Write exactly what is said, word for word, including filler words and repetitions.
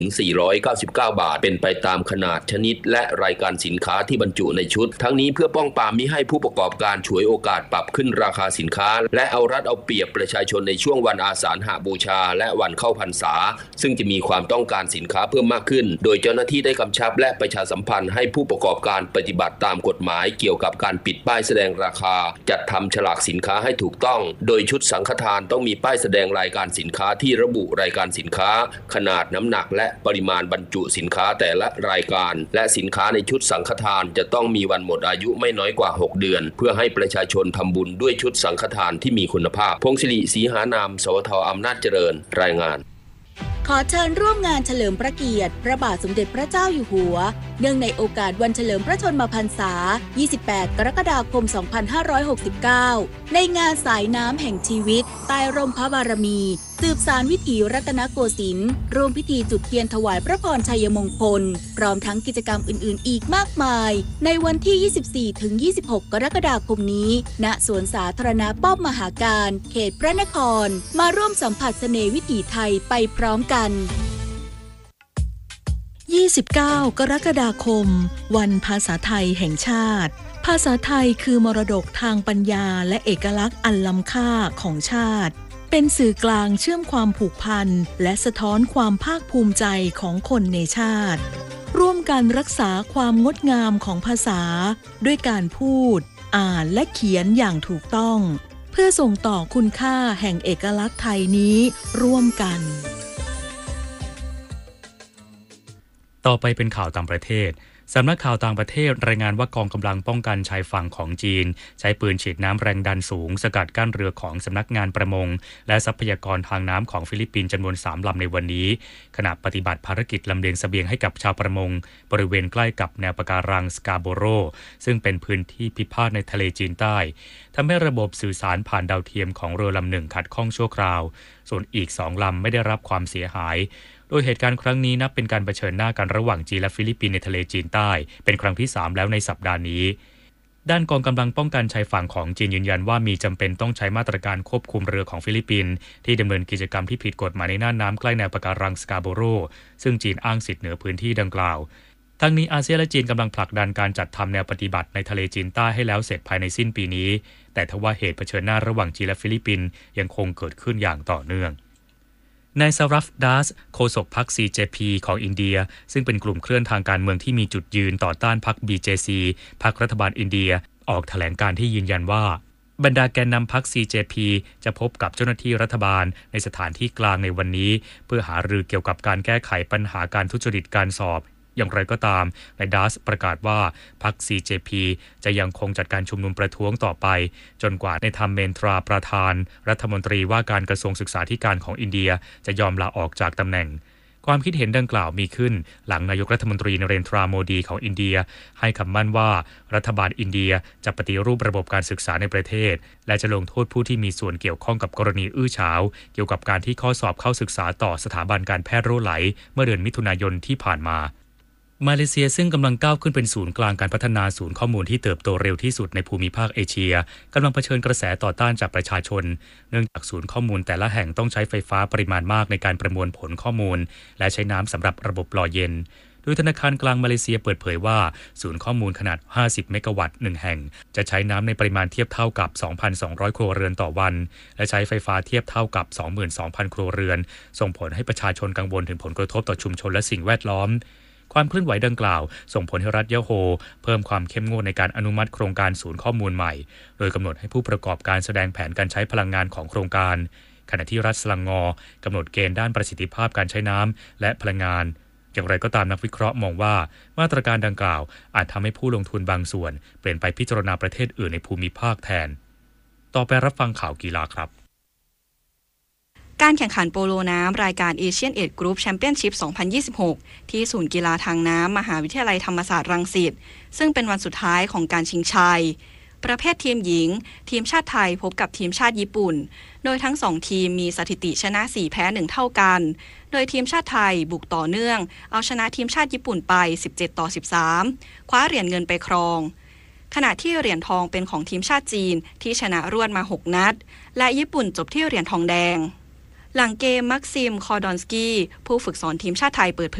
ถึงสี่ร้อยเก้าสิบเก้า บาทเป็นไปตามขนาดชนิดและรายการสินค้าที่บรรจุในชุดทั้งนี้เพื่อป้องปรามมิให้ผู้ประกอบการฉวยโอกาสปรับขึ้นราคาสินค้าและเอารัดเอาเปรียบประชาชนในช่วงวันอาสาฬหบูชาและวันเข้าพรรษาซึ่งจะมีความต้องการสินค้าเพิ่มมากขึ้นโดยเจ้าหน้าที่ได้กำชับและประชาสัมพันธ์ให้ผู้ประกอบการปฏิบัติตามกฎหมายเกี่ยวกับการปิดป้ายแสดงราคาจัดทำฉลากสินค้าให้ถูกต้องโดยชุดสังฆทานต้องมีป้ายแสดงรายการสินค้าที่ระบุรายการสินค้าขนาดน้ำหนักและปริมาณบรรจุสินค้าแต่ละรายการและสินค้าในชุดสังฆทานจะต้องมีวันหมดอายุไม่น้อยกว่าหกเดือนเพื่อให้ประชาชนทำบุญด้วยชุดสังฆทานที่มีคุณภาพพงศิริศรีหานามสวทอำนาจเจริญรายงานขอเชิญร่วมงานเฉลิมพระเกียรติพระบาทสมเด็จพระเจ้าอยู่หัวเนื่องในโอกาสวันเฉลิมพระชนมพรรษายี่สิบแปดกรกฎาคมสองพันห้าร้อยหกสิบเก้าในงานสายน้ำแห่งชีวิตใต้ร่มพระบารมีสืบสานวิถีรัตนโกสินทร์ร่วมพิธีจุดเทียนถวายพระพรชัยมงคลพร้อมทั้งกิจกรรมอื่นๆอีกมากมายในวันที่ ยี่สิบสี่ถึงยี่สิบหก กรกฎาคมนี้ณสวนสาธารณะป้อมมหาการเขตพระนครมาร่วมสัมผัสเสน่ห์วิถีไทยไปพร้อมกันยี่สิบเก้ากรกฎาคมวันภาษาไทยแห่งชาติภาษาไทยคือมรดกทางปัญญาและเอกลักษณ์อันล้ำค่าของชาติเป็นสื่อกลางเชื่อมความผูกพันและสะท้อนความภาคภูมิใจของคนในชาติร่วมกันรักษาความงดงามของภาษาด้วยการพูดอ่านและเขียนอย่างถูกต้องเพื่อส่งต่อคุณค่าแห่งเอกลักษณ์ไทยนี้ร่วมกันต่อไปเป็นข่าวต่างประเทศสำนักข่าวต่างประเทศรายงานว่ากองกำลังป้องกันชายฝั่งของจีนใช้ปืนฉีดน้ำแรงดันสูงสกัดกั้นเรือของสำนักงานประมงและทรัพยากรทางน้ำของฟิลิปปินส์จำนวนสามลำในวันนี้ขณะปฏิบัติภารกิจลำเลียงเสบียงให้กับชาวประมงบริเวณใกล้กับแนวปะการังสกาโบโรซึ่งเป็นพื้นที่พิพาทในทะเลจีนใต้ทำให้ระบบสื่อสารผ่านดาวเทียมของเรือลำหนึ่งขัดข้องชั่วคราวส่วนอีกสองลำไม่ได้รับความเสียหายโดยเหตุการณ์ครั้งนี้นับเป็นการเผชิญหน้ากันระหว่างจีนและฟิลิปปินส์ในทะเลจีนใต้เป็นครั้งที่สามแล้วในสัปดาห์นี้ด้านกองกำลังป้องกันชายฝั่งของจีนยืนยันว่ามีจำเป็นต้องใช้มาตรการควบคุมเรือของฟิลิปปินส์ที่ดำเนินกิจกรรมที่ผิดกฎหมายในน่านน้ำใกล้แนวปะการังสกาโบโรซึ่งจีนอ้างสิทธิ์เหนือพื้นที่ดังกล่าวทั้งนี้อาเซียนและจีนกำลังผลักดันการจัดทำแนวปฏิบัติในทะเลจีนใต้ให้แล้วเสร็จภายในสิ้นปีนี้แต่ทว่าเหตุเผชิญหน้าระหว่างจีนและฟิลิปปินส์ยังคงเกิดขึ้นอย่างต่อเนื่องนายซารัฟดัสโฆษกพรรค ซี เจ พี ของอินเดียซึ่งเป็นกลุ่มเคลื่อนทางการเมืองที่มีจุดยืนต่อต้านพรรค บี เจ ซี พรรครัฐบาลอินเดียออกแถลงการที่ยืนยันว่าบรรดาแกนนำพรรค ซี เจ พี จะพบกับเจ้าหน้าที่รัฐบาลในสถานที่กลางในวันนี้เพื่อหารือเกี่ยวกับการแก้ไขปัญหาการทุจริตการสอบอย่างไรก็ตามนายดัสประกาศว่าพรรค ซี เจ พี จะยังคงจัดการชุมนุมประท้วงต่อไปจนกว่าในธรรมเมนทราประธานรัฐมนตรีว่าการกระทรวงศึกษาธิการของอินเดียจะยอมลาออกจากตำแหน่งความคิดเห็นดังกล่าวมีขึ้นหลังนายกรัฐมนตรีนเรนทราโมดีของอินเดียให้คำมั่นว่ารัฐบาลอินเดียจะปฏิรูประบบการศึกษาในประเทศและจะลงโทษผู้ที่มีส่วนเกี่ยวข้องกับกรณีอื้อฉาวเกี่ยวกับการที่ข้อสอบเข้าศึกษาต่อสถาบันการแพทย์รั่วไหลเมื่อเดือนมิถุนายนที่ผ่านมามาเลเซียซึ่งกำลังก้าวขึ้นเป็นศูนย์กลางการพัฒนาศูนย์ข้อมูลที่เติบโตเร็วที่สุดในภูมิภาคเอเชียกำลังเผชิญกระแสต่อต้านจากประชาชนเนื่องจากศูนย์ข้อมูลแต่ละแห่งต้องใช้ไฟฟ้าปริมาณมากในการประมวลผลข้อมูลและใช้น้ำสำหรับระบบหล่อเย็นโดยธนาคารกลางมาเลเซียเปิดเผยว่าศูนย์ข้อมูลขนาดห้าสิบเมกะวัตต์หนึ่งแห่งจะใช้น้ำในปริมาณเทียบเท่ากับ สองพันสองร้อย ครัวเรือนต่อวันและใช้ไฟฟ้าเทียบเท่ากับ สองหมื่นสองพัน ครัวเรือนส่งผลให้ประชาชนกังวลถึงผลกระทบต่อชุมชนและสิ่งแวดล้อมความเคลื่อนไหวดังกล่าวส่งผลให้รัฐยะโฮเพิ่มความเข้มงวดในการอนุมัติโครงการศูนย์ข้อมูลใหม่โดยกำหนดให้ผู้ประกอบการแสดงแผนการใช้พลังงานของโครงการขณะที่รัฐสลังงอกำหนดเกณฑ์ด้านประสิทธิภาพการใช้น้ำและพลังงานอย่างไรก็ตามนักวิเคราะห์มองว่ามาตรการดังกล่าวอาจทำให้ผู้ลงทุนบางส่วนเปลี่ยนไปพิจารณาประเทศอื่นในภูมิภาคแทนต่อไปรับฟังข่าวกีฬาครับการแข่งขันโปโลน้ำรายการ Asian Age Group Championship สองพันยี่สิบหกที่ศูนย์กีฬาทางน้ำมหาวิทยาลัยธรรมศาสตร์รังสิตซึ่งเป็นวันสุดท้ายของการชิงชัยประเภททีมหญิงทีมชาติไทยพบกับทีมชาติญี่ปุ่นโดยทั้งสองทีมมีสถิติชนะสี่แพ้หนึ่งเท่ากันโดยทีมชาติไทยบุกต่อเนื่องเอาชนะทีมชาติญี่ปุ่นไปสิบเจ็ดต่อสิบสามคว้าเหรียญเงินไปครองขณะที่เหรียญทองเป็นของทีมชาติจีนที่ชนะรวดมาหกนัดและญี่ปุ่นจบที่เหรียญทองแดงหลังเกมมักซิมคอร์ดอนสกี้ผู้ฝึกสอนทีมชาติไทยเปิดเผ